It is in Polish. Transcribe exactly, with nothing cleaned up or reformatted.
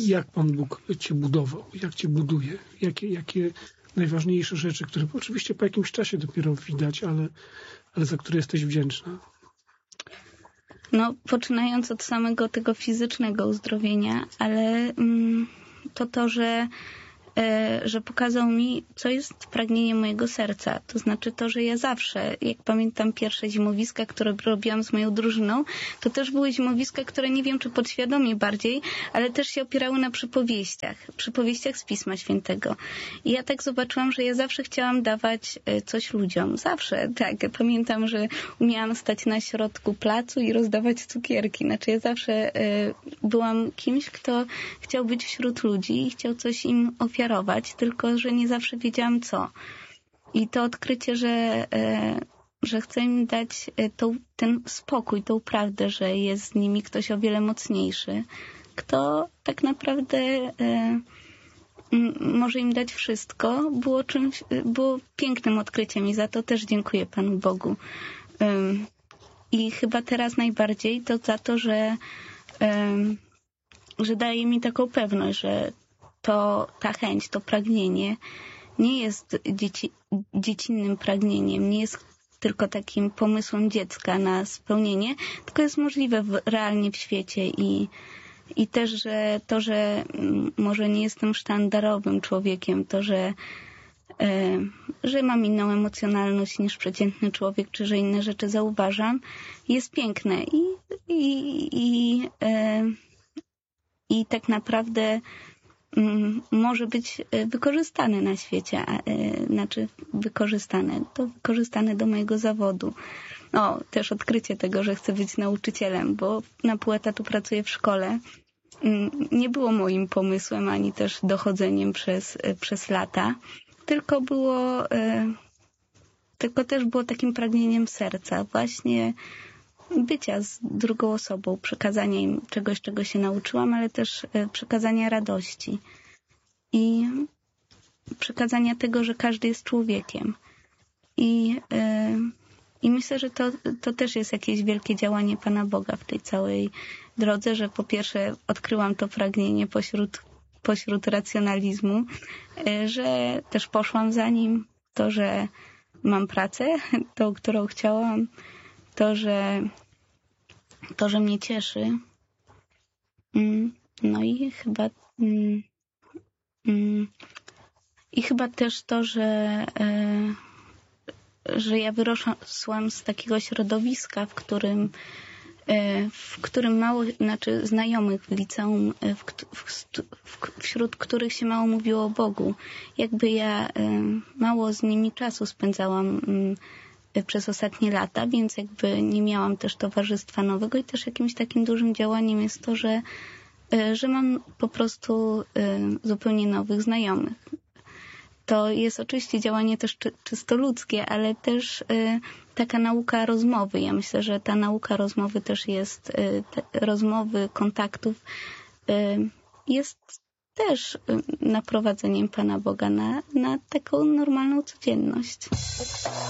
Jak Pan Bóg Cię budował? Jak Cię buduje? Jakie, jakie najważniejsze rzeczy, które oczywiście po jakimś czasie dopiero widać, ale, ale za które jesteś wdzięczna? No, poczynając od samego tego fizycznego uzdrowienia, ale mm, to to, że że pokazał mi, co jest pragnienie mojego serca. To znaczy to, że ja zawsze, jak pamiętam pierwsze zimowiska, które robiłam z moją drużyną, to też były zimowiska, które nie wiem, czy podświadomie bardziej, ale też się opierały na przypowieściach. Przypowieściach z Pisma Świętego. I ja tak zobaczyłam, że ja zawsze chciałam dawać coś ludziom. Zawsze, tak. Pamiętam, że umiałam stać na środku placu i rozdawać cukierki. Znaczy ja zawsze byłam kimś, kto chciał być wśród ludzi i chciał coś im ofiarować. Tylko że nie zawsze wiedziałam co. I to odkrycie, że, że chcę im dać tą, ten spokój, tą prawdę, że jest z nimi ktoś o wiele mocniejszy, kto tak naprawdę może im dać wszystko, było czymś, było pięknym odkryciem i za to też dziękuję Panu Bogu. I chyba teraz najbardziej to za to, że, że daje mi taką pewność, że to ta chęć, to pragnienie nie jest dzieci, dziecinnym pragnieniem, nie jest tylko takim pomysłem dziecka na spełnienie, tylko jest możliwe w, realnie w świecie i, i też, że to, że może nie jestem sztandarowym człowiekiem, to, że, e, że mam inną emocjonalność niż przeciętny człowiek, czy że inne rzeczy zauważam, jest piękne i, i, i, e, i tak naprawdę może być wykorzystane na świecie, a, znaczy wykorzystane, to wykorzystane do mojego zawodu. O, też odkrycie tego, że chcę być nauczycielem, bo na pół etatu pracuję w szkole. Nie było moim pomysłem, ani też dochodzeniem przez, przez lata, tylko było, tylko też było takim pragnieniem serca, właśnie bycia z drugą osobą, przekazania im czegoś, czego się nauczyłam, ale też przekazania radości i przekazania tego, że każdy jest człowiekiem. I, yy, i myślę, że to, to też jest jakieś wielkie działanie Pana Boga w tej całej drodze, że po pierwsze odkryłam to pragnienie pośród, pośród racjonalizmu, yy, że też poszłam za nim, to, że mam pracę, tą, którą chciałam, to, że to, że mnie cieszy. No i chyba i chyba też to, że że ja wyrosłam z takiego środowiska, w którym w którym mało, znaczy znajomych w liceum, w, w, wśród których się mało mówiło o Bogu. Jakby ja mało z nimi czasu spędzałam przez ostatnie lata, więc jakby nie miałam też towarzystwa nowego i też jakimś takim dużym działaniem jest to, że, że mam po prostu zupełnie nowych znajomych. To jest oczywiście działanie też czy, czysto ludzkie, ale też taka nauka rozmowy. Ja myślę, że ta nauka rozmowy też jest, rozmowy, kontaktów jest też naprowadzeniem Pana Boga na, na taką normalną codzienność.